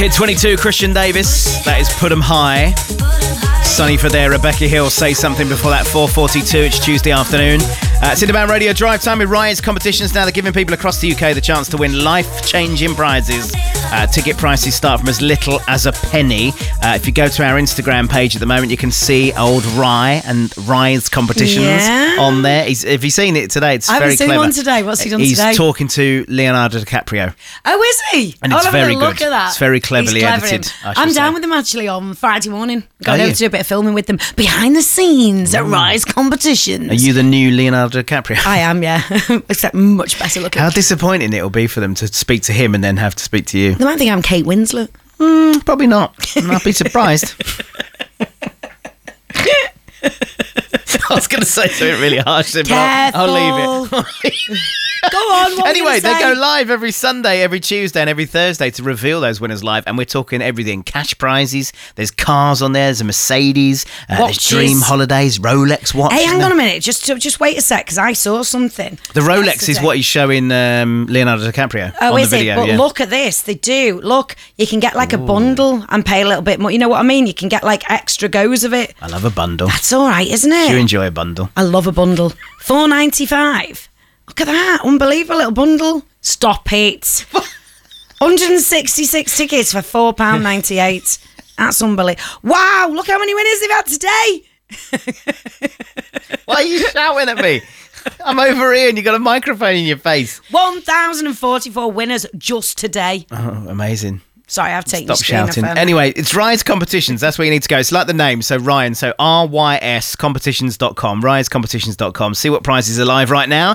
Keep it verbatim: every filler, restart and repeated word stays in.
Hit twenty-two, Christian Davis. That is Put 'Em High. Sunny for there. Rebecca Hill, Say Something before that. four forty-two. It's Tuesday afternoon. Uh, it's Cinderbound Radio Drive Time with Rise Competitions. Now they're giving people across the U K the chance to win life-changing prizes. Uh, ticket prices start from as little as a penny. Uh, if you go to our Instagram page at the moment, you can see old Rye and Rise Competitions yeah. on there. He's, have you seen it today? It's I very haven't seen clever. one today. What's he done He's today? He's talking to Leonardo DiCaprio. Oh, is he? And it's I'll very have a good. look at that. It's very cleverly He's clever edited. him. I'm say. down with them actually on Friday morning. Are Going over you? to do a bit of filming with them behind the scenes at Rise Competitions. Are you the new Leonardo DiCaprio? I am, yeah. Except much better looking. How disappointing it'll be for them to speak to him and then have to speak to you. They might think I'm Kate Winslet. Mm, probably not. I'd be surprised. I was going to say something really harsh, but I'll, I'll leave it. Go on. What anyway, they say? go live every Sunday, every Tuesday, and every Thursday to reveal those winners live. And we're talking everything: cash prizes. There's cars on there. There's a Mercedes. Uh, there's Dream Holidays, Rolex watch. Hey, hang on a minute. Just just wait a sec, because I saw something. The Rolex is what he's showing um, Leonardo DiCaprio oh, on is the video. It? But yeah. look at this. They do. Look, you can get like Ooh. a bundle and pay a little bit more. You know what I mean? You can get like extra goes of it. I love a bundle. That's all right, isn't it? You enjoy a bundle. I love a bundle. four ninety-five. Look at that. Unbelievable little bundle. Stop it. one hundred sixty-six tickets for four pounds ninety-eight. That's unbelievable. Wow, look how many winners they've had today. Why are you shouting at me? I'm over here and you've got a microphone in your face. one thousand forty-four winners just today. Oh, amazing. Sorry, I've taken Stop shouting. Off, anyway, it's Rise Competitions. That's where you need to go. It's like the name. So Ryan, so R Y S competitions dot com, rise competitions dot com. See what prizes are live right now.